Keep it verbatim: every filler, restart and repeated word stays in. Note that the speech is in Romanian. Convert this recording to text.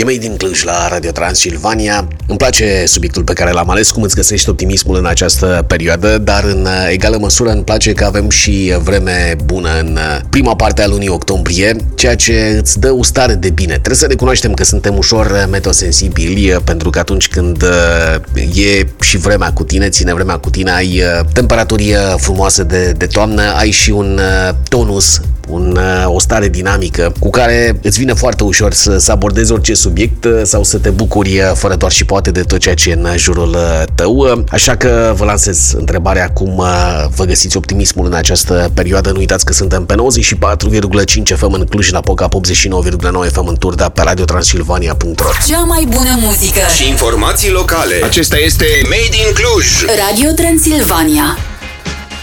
E Made in Cluj la Radio Transilvania. Îmi place subiectul pe care l-am ales, cum îți găsești optimismul în această perioadă, dar în egală măsură îmi place că avem și vreme bună în prima parte a lunii octombrie, ceea ce îți dă o stare de bine. Trebuie să recunoaștem că suntem ușor meteosensibili, pentru că atunci când e și vremea cu tine, ține vremea cu tine, ai temperaturi frumoase de, de toamnă, ai și un tonus, un, o stare dinamică cu care îți vine foarte ușor să, să abordezi orice subiect sau să te bucuri fără doar și poate de tot ceea ce e în jurul tău. Așa că vă lansez întrebarea cum vă găsiți optimismul în această perioadă. Nu uitați că suntem pe nouăzeci și patru virgulă cinci F M în Cluj, la Pocap optzeci și nouă virgulă nouă F M în Turda, pe radio transilvania punct ro. Cea mai bună muzică și informații locale. Acesta este Made in Cluj. Radio Transilvania.